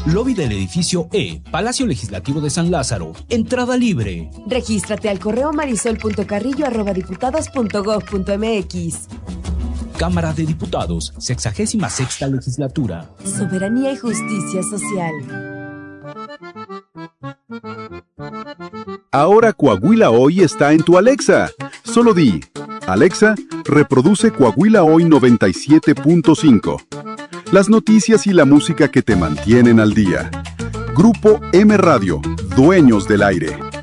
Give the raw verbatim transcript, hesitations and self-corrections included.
Lobby del edificio E, Palacio Legislativo de San Lázaro. Entrada libre. Regístrate al correo marisol punto carrillo arroba diputados punto gob punto mx. Cámara de Diputados, sexagésima sexta legislatura. Soberanía y justicia social. Ahora Coahuila Hoy está en tu Alexa. Solo di, Alexa, reproduce Coahuila Hoy noventa y siete punto cinco. Las noticias y la música que te mantienen al día. Grupo M Radio, dueños del aire.